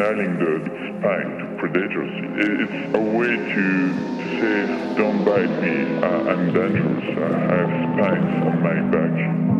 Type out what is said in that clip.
signaling the spine to predators. It's a way to say, don't bite me, I'm dangerous, I have spines on my back.